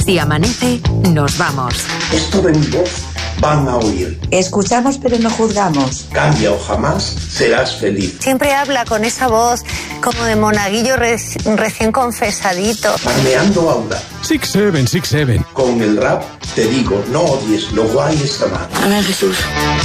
Si amanece, nos vamos. Esto de mi voz van a oír. Escuchamos pero no juzgamos. Cambia o jamás serás feliz. Siempre habla con esa voz como de monaguillo recién confesadito. Farmeando Aura. 6-7, 6-7. Con el rap te digo, no odies, lo guay es amar. Amén, Jesús.